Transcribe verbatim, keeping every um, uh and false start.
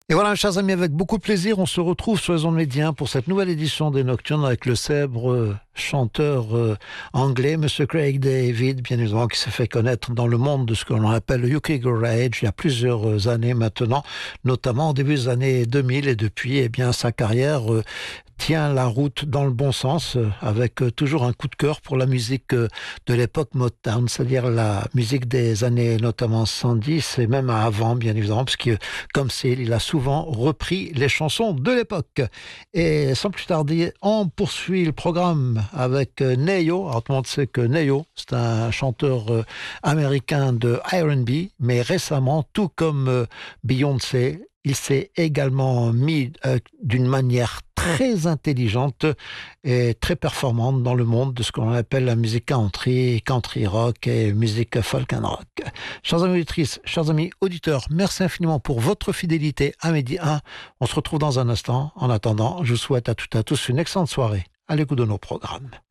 Et voilà, chers amis, avec beaucoup de plaisir, on se retrouve sur les ondes médias pour cette nouvelle édition des Nocturnes avec le célèbre euh, chanteur euh, anglais, Monsieur Craig David, bien évidemment, qui s'est fait connaître dans le monde de ce que l'on appelle le U K Garage il y a plusieurs années maintenant, notamment au début des années deux mille, et depuis, eh bien, sa carrière euh, tient la route dans le bon sens, euh, avec euh, toujours un coup de cœur pour la musique euh, de l'époque Motown, c'est-à-dire la musique des années notamment soixante-dix et même avant, bien évidemment, parce que comme c'est, il a souvent repris les chansons de l'époque. Et sans plus tarder, on poursuit le programme avec euh, Neo. Alors tout le monde sait que Neo, c'est un chanteur euh, américain de R and B, mais récemment, tout comme euh, Beyoncé, il s'est également mis euh, d'une manière très intelligente et très performante dans le monde de ce qu'on appelle la musique country, country rock et musique folk and rock. Chers amis auditrices, chers amis auditeurs, merci infiniment pour votre fidélité à Midi un. On se retrouve dans un instant. En attendant, je vous souhaite à toutes et à tous une excellente soirée à l'écoute de nos programmes.